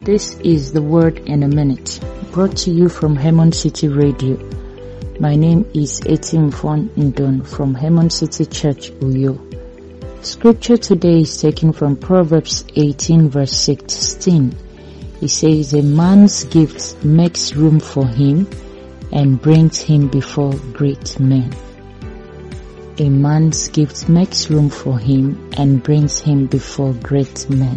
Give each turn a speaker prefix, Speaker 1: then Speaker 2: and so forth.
Speaker 1: This is the Word in a Minute, brought to you from Hemon City Radio. My name is Etimfon Ndon from Hemon City Church, Uyo. Scripture today is taken from Proverbs 18 verse 16. It says, a man's gift makes room for him and brings him before great men. A man's gift makes room for him and brings him before great men.